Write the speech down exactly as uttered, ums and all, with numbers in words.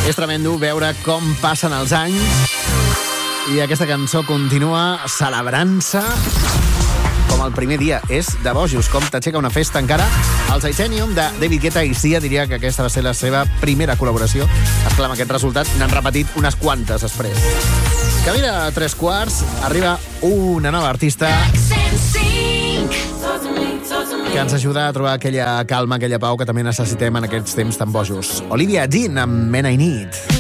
És tremendo veure com passen els anys i aquesta cançó continua celebrant-se com el primer dia. És de bojos, com t'aixeca una festa encara. El Titanium de David Guetta i Sia diria que aquesta va ser la seva primera col·laboració. Esclar, amb aquest resultat n'han repetit unes quantes després. Camí de tres quarts, arriba una nova artista que ens ajuda a trobar aquella calma, aquella pau que també necessitem en aquests temps tan bojos. Olivia Dean amb Men I Need.